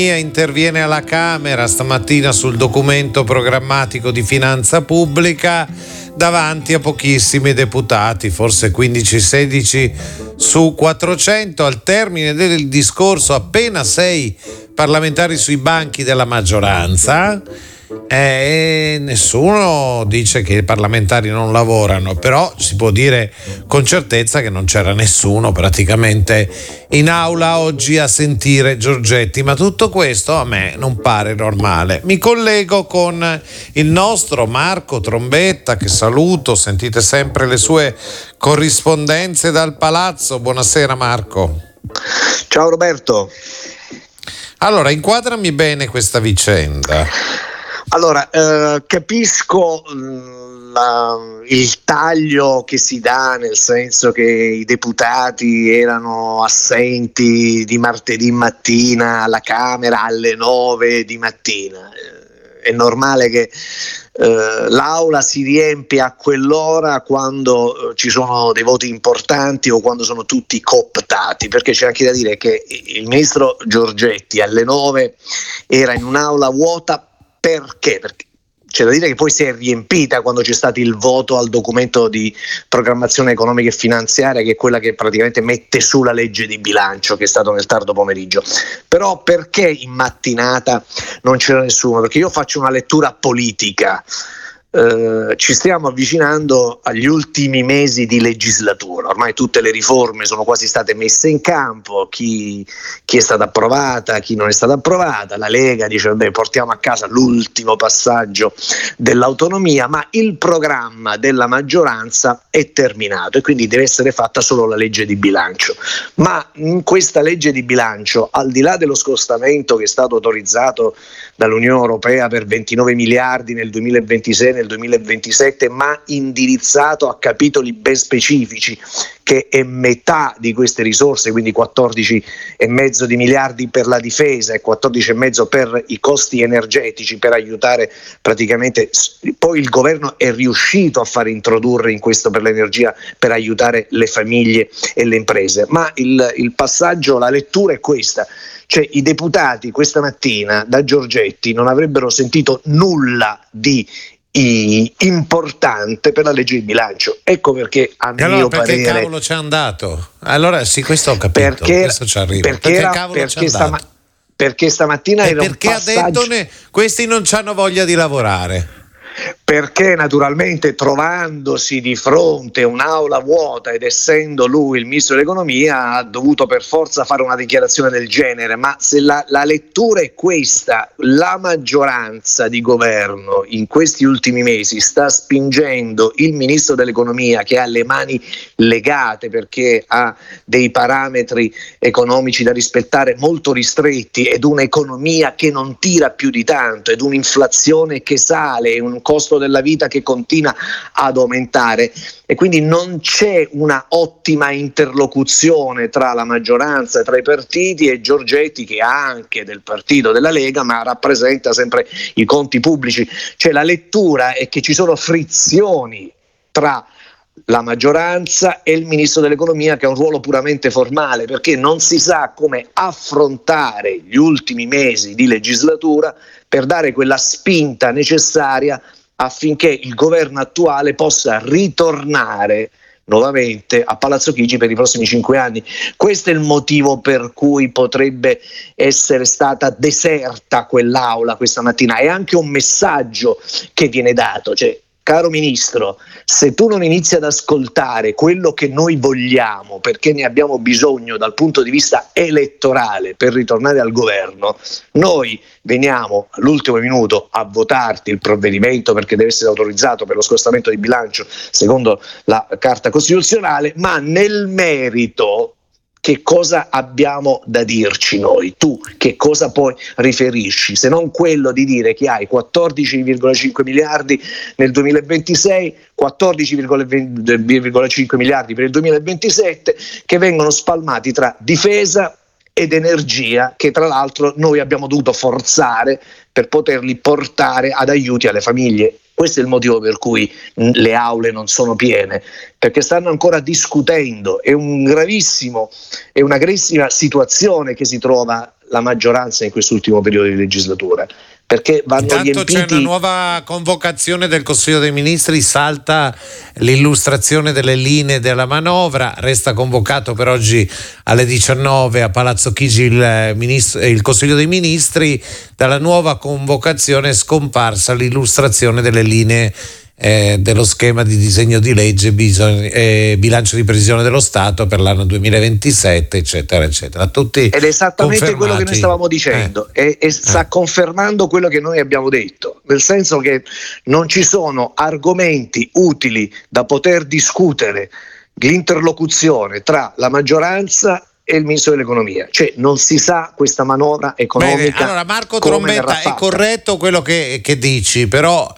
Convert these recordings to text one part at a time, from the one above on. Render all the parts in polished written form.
Interviene alla Camera stamattina sul documento programmatico di finanza pubblica davanti a pochissimi deputati, forse 15-16 su 400. Al termine del discorso appena 6 parlamentari sui banchi della maggioranza, nessuno dice che i parlamentari non lavorano, però si può dire con certezza che non c'era nessuno praticamente in aula oggi a sentire Giorgetti, ma tutto questo a me non pare normale. Mi collego con il nostro Marco Trombetta, che saluto, sentite sempre le sue corrispondenze dal palazzo. Buonasera Marco. Ciao Roberto. Allora, inquadrami bene questa vicenda. Allora, capisco il taglio che si dà, nel senso che i deputati erano assenti di martedì mattina alla Camera alle 9 di mattina. È normale che l'aula si riempie a quell'ora quando ci sono dei voti importanti o quando sono tutti cooptati, perché c'è anche da dire che il ministro Giorgetti alle 9 era in un'aula vuota. Perché? Perché c'è da dire che poi si è riempita quando c'è stato il voto al documento di programmazione economica e finanziaria, che è quella che praticamente mette su la legge di bilancio, che è stato nel tardo pomeriggio. Però perché in mattinata non c'era nessuno? Perché io faccio una lettura politica. Ci stiamo avvicinando agli ultimi mesi di legislatura, ormai tutte le riforme sono quasi state messe in campo, chi è stata approvata, chi non è stata approvata. La Lega dice vabbè, portiamo a casa l'ultimo passaggio dell'autonomia, ma il programma della maggioranza è terminato e quindi deve essere fatta solo la legge di bilancio. Ma in questa legge di bilancio, al di là dello scostamento che è stato autorizzato dall'Unione Europea per 29 miliardi nel 2026 nel 2027, ma indirizzato a capitoli ben specifici, che è metà di queste risorse, quindi 14,5 di miliardi per la difesa e 14,5 per i costi energetici, per aiutare praticamente. Poi il governo è riuscito a far introdurre in questo per l'energia per aiutare le famiglie e le imprese, ma il passaggio, la lettura è questa. Cioè, i deputati questa mattina da Giorgetti non avrebbero sentito nulla di importante per la legge di bilancio. Ecco perché a mio allora, perché parere cavolo c'è andato? Allora sì, questo ho capito, questo ci arrivo. Perché stamattina era perché un passaggio, ha detto questi non c'hanno voglia di lavorare. Perché naturalmente, trovandosi di fronte a un'aula vuota ed essendo lui il ministro dell'economia, ha dovuto per forza fare una dichiarazione del genere. Ma se la lettura è questa, la maggioranza di governo in questi ultimi mesi sta spingendo il ministro dell'economia, che ha le mani legate perché ha dei parametri economici da rispettare molto ristretti, ed un'economia che non tira più di tanto, ed un'inflazione che sale, un costo della vita che continua ad aumentare, e quindi non c'è una ottima interlocuzione tra la maggioranza e tra i partiti e Giorgetti, che è anche del partito della Lega ma rappresenta sempre i conti pubblici. Cioè, la lettura è che ci sono frizioni tra la maggioranza e il ministro dell'economia, che ha un ruolo puramente formale, perché non si sa come affrontare gli ultimi mesi di legislatura per dare quella spinta necessaria affinché il governo attuale possa ritornare nuovamente a Palazzo Chigi per i prossimi 5 anni. Questo è il motivo per cui potrebbe essere stata deserta quell'aula questa mattina. È anche un messaggio che viene dato, cioè, caro ministro, se tu non inizi ad ascoltare quello che noi vogliamo, perché ne abbiamo bisogno dal punto di vista elettorale per ritornare al governo, noi veniamo all'ultimo minuto a votarti il provvedimento, perché deve essere autorizzato per lo scostamento di bilancio secondo la Carta Costituzionale, ma nel merito che cosa abbiamo da dirci noi? Tu che cosa puoi riferirci, se non quello di dire che hai 14,5 miliardi nel 2026, 14,5 miliardi per il 2027, che vengono spalmati tra difesa ed energia, che tra l'altro noi abbiamo dovuto forzare per poterli portare ad aiuti alle famiglie. Questo è il motivo per cui le aule non sono piene, perché stanno ancora discutendo. È una gravissima situazione che si trova la maggioranza in quest'ultimo periodo di legislatura, perché vanno Intanto riempiti. c'è una nuova convocazione del Consiglio dei Ministri, salta l'illustrazione delle linee della manovra, resta convocato per oggi alle 19 a Palazzo Chigi il Consiglio dei Ministri. Dalla nuova convocazione è scomparsa l'illustrazione delle linee dello schema di disegno di legge bilancio di previsione dello Stato per l'anno 2027, eccetera eccetera, tutti ed è esattamente confermati. quello che noi stavamo dicendo e sta confermando quello che noi abbiamo detto, nel senso che non ci sono argomenti utili da poter discutere l'interlocuzione tra la maggioranza e il ministro dell'economia, cioè non si sa questa manovra economica. Bene, allora Marco come Trombetta, verrà è fatta. corretto quello che dici, però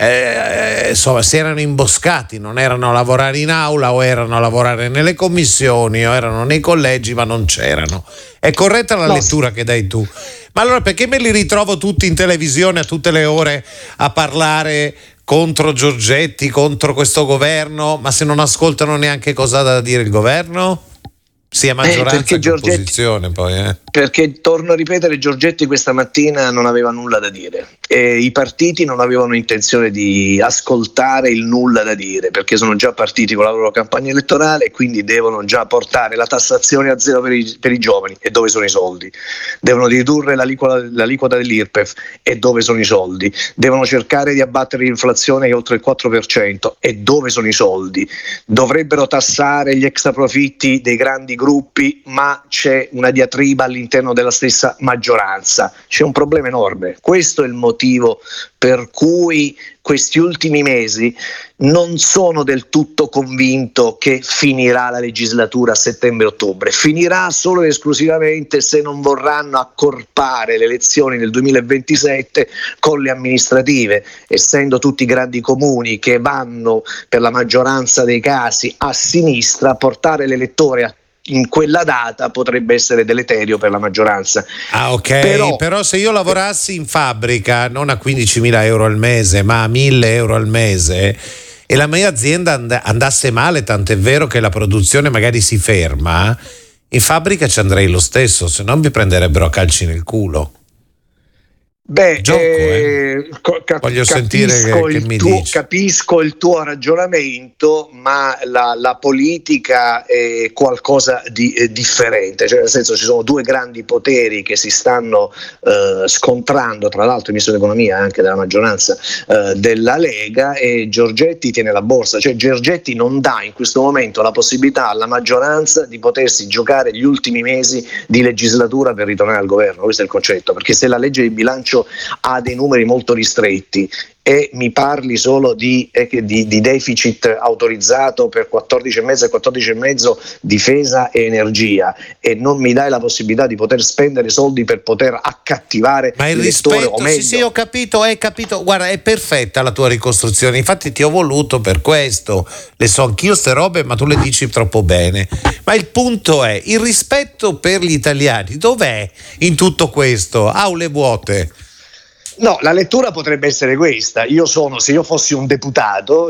insomma si erano imboscati, non erano a lavorare in aula o erano a lavorare nelle commissioni o erano nei collegi ma non c'erano. È corretta la lettura che dai tu? Ma allora perché me li ritrovo tutti in televisione a tutte le ore a parlare contro Giorgetti, contro questo governo, ma se non ascoltano neanche cosa ha da dire il governo? Sia maggioranza che opposizione poi. Perché, torno a ripetere, Giorgetti questa mattina non aveva nulla da dire e i partiti non avevano intenzione di ascoltare il nulla da dire, perché sono già partiti con la loro campagna elettorale e quindi devono già portare la tassazione a zero per i giovani. E dove sono i soldi? Devono ridurre l'aliquota dell'IRPEF. E dove sono i soldi? Devono cercare di abbattere l'inflazione che è oltre il 4%. E dove sono i soldi? Dovrebbero tassare gli extraprofitti dei grandi gruppi, ma c'è una diatriba all'interno della stessa maggioranza. C'è un problema enorme. Questo è il motivo per cui questi ultimi mesi non sono del tutto convinto che finirà la legislatura a settembre-ottobre. Finirà solo ed esclusivamente se non vorranno accorpare le elezioni del 2027 con le amministrative, essendo tutti grandi comuni che vanno per la maggioranza dei casi a sinistra. Portare l'elettore in quella data potrebbe essere deleterio per la maggioranza. Ok, però se io lavorassi in fabbrica non a 15.000 euro al mese ma a 1.000 euro al mese e la mia azienda andasse male, tant'è vero che la produzione magari si ferma, in fabbrica ci andrei lo stesso, se no mi prenderebbero a calci nel culo. Voglio sentire che mi dici. Capisco il tuo ragionamento, ma la politica è qualcosa di differente, cioè nel senso ci sono due grandi poteri che si stanno scontrando, tra l'altro il ministro dell'economia anche della maggioranza della Lega, e Giorgetti tiene la borsa, cioè Giorgetti non dà in questo momento la possibilità alla maggioranza di potersi giocare gli ultimi mesi di legislatura per ritornare al governo. Questo è il concetto, perché se la legge di bilancio ha dei numeri molto ristretti e mi parli solo di deficit autorizzato per 14,5 e 14,5 difesa e energia, e non mi dai la possibilità di poter spendere soldi per poter accattivare il rispetto, o meglio. Sì, ho capito, guarda, è perfetta la tua ricostruzione, infatti ti ho voluto per questo, le so anch'io ste robe, ma tu le dici troppo bene. Ma il punto è, il rispetto per gli italiani dov'è in tutto questo? Aule vuote. No, la lettura potrebbe essere questa: se io fossi un deputato,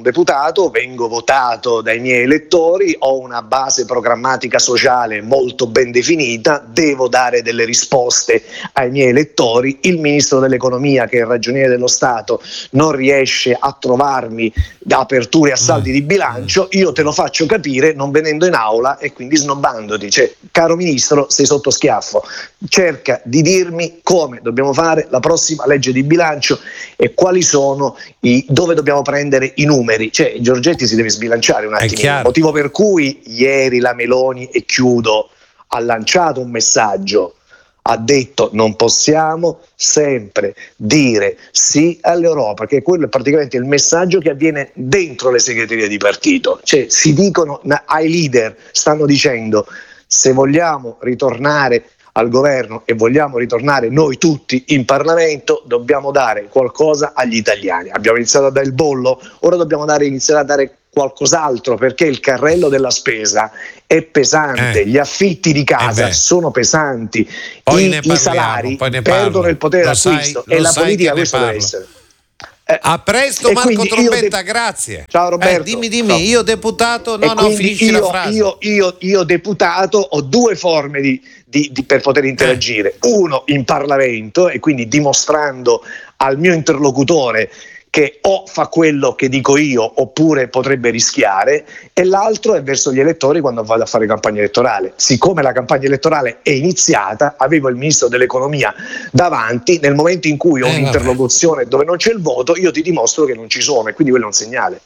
vengo votato dai miei elettori, ho una base programmatica sociale molto ben definita, devo dare delle risposte ai miei elettori. Il ministro dell'economia, che è il ragioniere dello Stato, non riesce a trovarmi da aperture a saldi di bilancio, io te lo faccio capire non venendo in aula e quindi snobbandoti, cioè, caro ministro, sei sotto schiaffo, cerca di dirmi come dobbiamo fare la prossima legge di bilancio e quali sono dove dobbiamo prendere i numeri. Cioè Giorgetti si deve sbilanciare un attimo, motivo per cui ieri la Meloni, e chiudo, ha lanciato un messaggio, ha detto non possiamo sempre dire sì all'Europa, che quello è praticamente il messaggio che avviene dentro le segreterie di partito, cioè si dicono ai leader, stanno dicendo: se vogliamo ritornare al governo e vogliamo ritornare noi tutti in Parlamento, dobbiamo dare qualcosa agli italiani. Abbiamo iniziato a dare il bollo, ora dobbiamo iniziare a dare qualcos'altro, perché il carrello della spesa è pesante, gli affitti di casa sono pesanti, i salari perdono il potere d'acquisto, e la politica questo deve essere. A presto Marco Trombetta, grazie. Ciao Roberto. Dimmi, no. Io deputato, finisci io, la frase. Io deputato ho due forme per poter interagire. Uno in Parlamento, e quindi dimostrando al mio interlocutore che o fa quello che dico io oppure potrebbe rischiare, e l'altro è verso gli elettori quando vado a fare campagna elettorale. Siccome la campagna elettorale è iniziata, avevo il ministro dell'economia davanti, nel momento in cui ho un'interlocuzione dove non c'è il voto, io ti dimostro che non ci sono, e quindi quello è un segnale.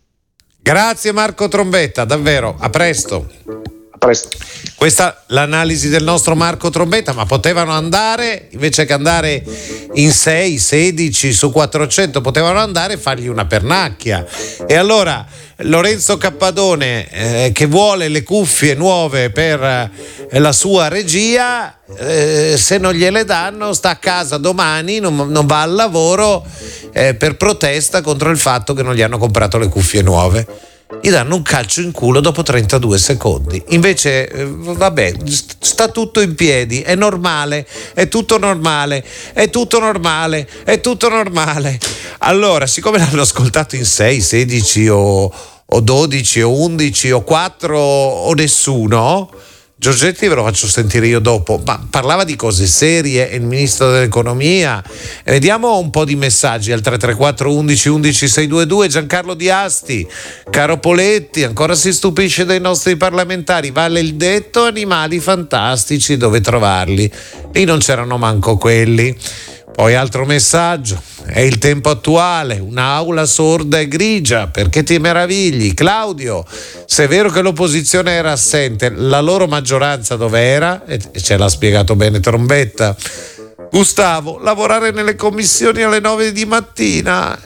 Grazie Marco Trombetta, davvero, a presto. Presto. Questa l'analisi del nostro Marco Trombetta, ma potevano andare, invece che andare in 6, 16 su 400, potevano andare e fargli una pernacchia. E allora Lorenzo Cappadone, che vuole le cuffie nuove per la sua regia, se non gliele danno sta a casa domani, non va al lavoro per protesta contro il fatto che non gli hanno comprato le cuffie nuove. Gli danno un calcio in culo dopo 32 secondi. Invece, vabbè, sta tutto in piedi, è normale, è tutto normale, è tutto normale, è tutto normale. Allora, siccome l'hanno ascoltato in 6, 16 o 12 o 11 o 4 o nessuno, Giorgetti ve lo faccio sentire io dopo, ma parlava di cose serie, il ministro dell'economia. Vediamo un po' di messaggi al 334 11 11 622. Giancarlo Di Asti: caro Poletti, ancora si stupisce dei nostri parlamentari, vale il detto animali fantastici, dove trovarli? Lì non c'erano manco quelli. Poi altro messaggio: è il tempo attuale, un'aula sorda e grigia, perché ti meravigli? Claudio, se è vero che l'opposizione era assente, la loro maggioranza dov'era? E ce l'ha spiegato bene Trombetta. Gustavo, lavorare nelle commissioni alle 9 di mattina.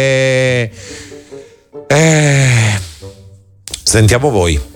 Sentiamo voi.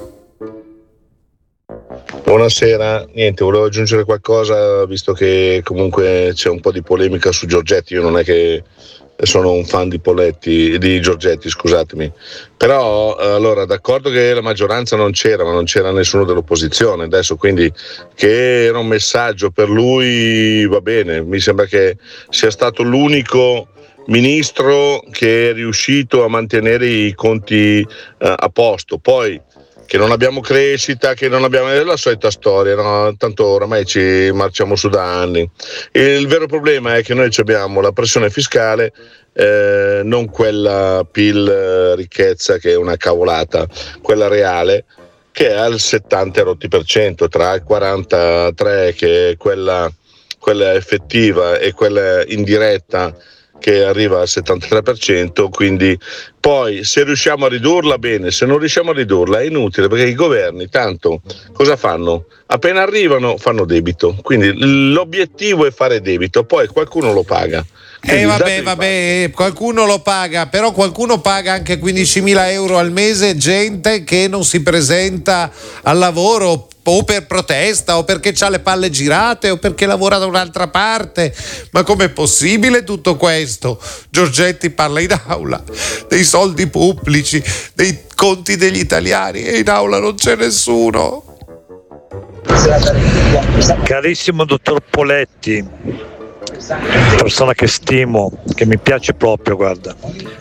Buonasera, niente, volevo aggiungere qualcosa, visto che comunque c'è un po' di polemica su Giorgetti. Io non è che sono un fan di Giorgetti, scusatemi, però allora d'accordo che la maggioranza non c'era, ma non c'era nessuno dell'opposizione adesso, quindi che era un messaggio per lui, va bene. Mi sembra che sia stato l'unico ministro che è riuscito a mantenere i conti a posto. Poi che non abbiamo crescita, che non abbiamo, è la solita storia, no? Tanto oramai ci marciamo su da anni. Il vero problema è che noi abbiamo la pressione fiscale, non quella PIL ricchezza, che è una cavolata, quella reale, che è al 70 rotti per cento, tra il 43 che è quella effettiva e quella indiretta che arriva al 73%, quindi poi se riusciamo a ridurla bene, se non riusciamo a ridurla è inutile, perché i governi tanto cosa fanno? Appena arrivano fanno debito, quindi l'obiettivo è fare debito, poi qualcuno lo paga. Vabbè, qualcuno lo paga, però qualcuno paga anche 15.000 euro al mese, gente che non si presenta al lavoro o per protesta o perché c'ha le palle girate o perché lavora da un'altra parte. Ma com'è possibile tutto questo? Giorgetti parla in aula dei soldi pubblici, dei conti degli italiani, e in aula non c'è nessuno. Carissimo dottor Poletti, persona che stimo, che mi piace proprio, guarda,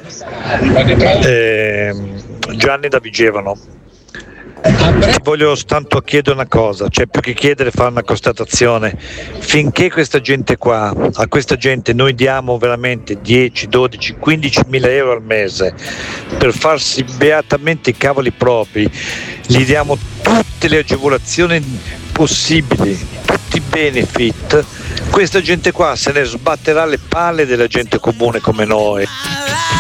Gianni da Vigevano. Ti voglio tanto chiedere una cosa, cioè più che chiedere fare una constatazione: finché questa gente qua, a questa gente noi diamo veramente 10, 12, 15.000 euro al mese per farsi beatamente i cavoli propri, gli diamo tutte le agevolazioni possibili, tutti i benefit, questa gente qua se ne sbatterà le palle della gente comune come noi.